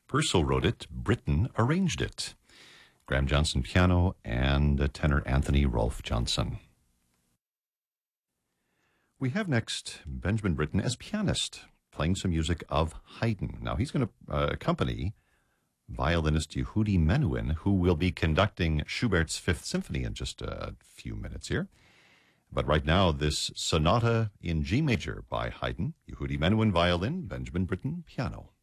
Purcell wrote it, Britten arranged it. Graham Johnson piano and tenor Anthony Rolfe Johnson. We have next Benjamin Britten as pianist, playing some music of Haydn. Now, he's going to accompany violinist Yehudi Menuhin, who will be conducting Schubert's Fifth Symphony in just a few minutes here. But right now, this sonata in G major by Haydn, Yehudi Menuhin violin, Benjamin Britten piano.